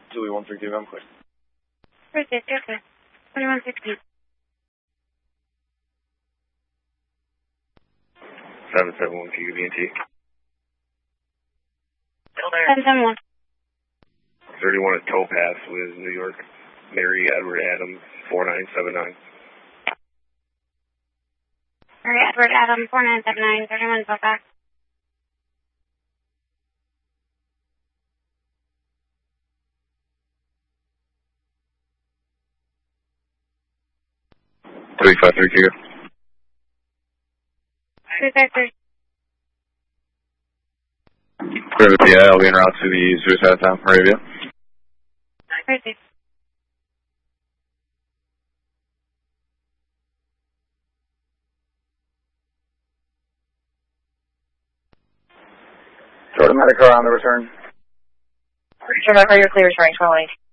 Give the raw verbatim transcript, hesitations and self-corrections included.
Julie one three two, I'm clear. Perfect, okay. twenty-one sixteen. seven seven one, can you give me a T? seven seven one. thirty-one at Towpath with New York, Mary Edward Adams, four nine seven nine. Mary Edward Adams, four nine seven nine, thirty-one Towpath. three five three, can you? three five three. Clear the P I, I'll be en route to the suicide town, Arabia. Perfect. Jordan Medical on the return. Jordan Medical, you're clear, returning twelve eight.